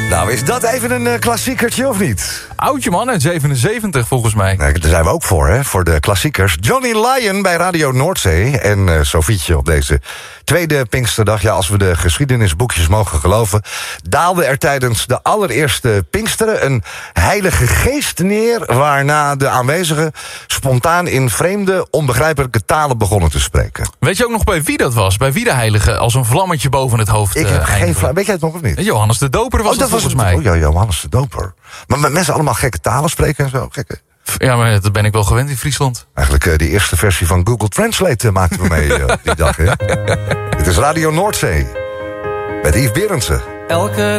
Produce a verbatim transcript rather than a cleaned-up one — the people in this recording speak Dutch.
Nou, is dat even een uh, klassiekertje of niet? Oudje man, uit zevenenzeventig volgens mij. Nee, daar zijn we ook voor, hè, voor de klassiekers. Johnny Lyon bij Radio Noordzee. En uh, Sofietje op deze tweede Pinksterdag. Ja, als we de geschiedenisboekjes mogen geloven, daalde er tijdens de allereerste Pinksteren een heilige geest neer, waarna de aanwezigen spontaan in vreemde, onbegrijpelijke talen begonnen te spreken. Weet je ook nog bij wie dat was? Bij wie de heilige als een vlammetje boven het hoofd? Ik heb uh, geen vla- Weet jij het nog of niet? Johannes de Doper was oh, dat, dat volgens was mij. Oh ja, Johannes de Doper. Maar met mensen allemaal gekke talen spreken en zo. Gekke. Ja, maar dat ben ik wel gewend in Friesland. Eigenlijk uh, de eerste versie van Google Translate uh, maakten we mee uh, die dag. Hè? Het is Radio Noordzee. Met Yves Berendsen. Elke